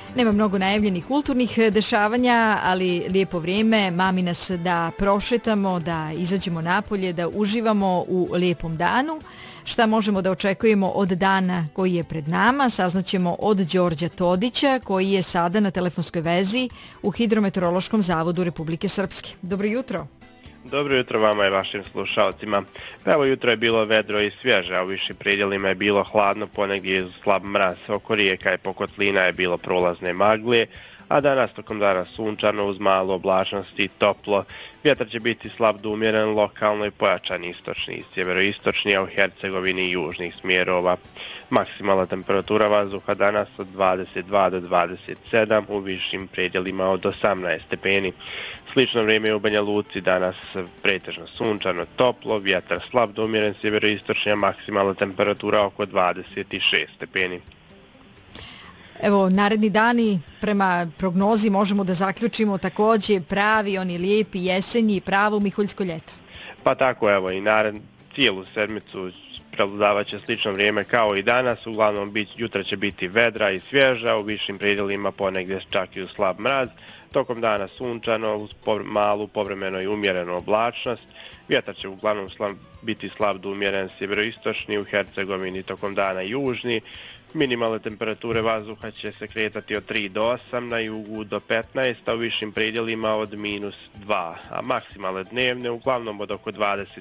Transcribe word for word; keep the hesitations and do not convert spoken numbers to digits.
Nema mnogo najavljenih kulturnih dešavanja, ali lijepo vrijeme mami nas da prošetamo, da izađemo napolje, da uživamo u lijepom danu. Šta možemo da očekujemo od dana koji je pred nama, saznaćemo od Đorđa Todića, koji je sada na telefonskoj vezi u Hidrometeorološkom zavodu Republike Srpske. Dobro jutro. Dobro jutro vama i vašim slušalcima. Evo jutro je bilo vedro i svježe, a u višim predjelima je bilo hladno, ponegdje je slab mraz, oko rijeka i po kotlina je bilo prolazne maglije, a danas tokom dana sunčano uz malo oblačnosti i toplo. Vjetar će biti slab do umjeren, lokalno i pojačan istočni i sjeveroistočni, a u Hercegovini i južnih smjerova. Maksimalna temperatura vazduha danas od dvadeset dva do dvadeset sedam, u višim predjelima od osamnaest stepeni. Slično vrijeme je u Banja Luci, danas pretežno sunčano, toplo, vjetar slab do umjeren, sjeveroistočni, a maksimalna temperatura oko dvadeset šest stepeni. Evo, naredni dani, prema prognozi možemo da zaključimo također pravi, oni lijepi jesenji, pravo miholjsko ljeto. Pa tako, evo, i narednu cijelu sedmicu prevladavat će slično vrijeme kao i danas, uglavnom bit, jutra će biti vedra i svježa, u višim predjelima ponegdje čak i u slab mraz, tokom dana sunčano, uz malu povremeno i umjerenu oblačnost, vjetar će uglavnom slab, biti slab do umjeren sjeveroistočni, u Hercegovini tokom dana južni. Minimalne temperature vazduha će se kretati od tri do osam, na jugu do petnaest, a u višim predjelima od minus dva, a maksimalne dnevne uglavnom od oko dvadeset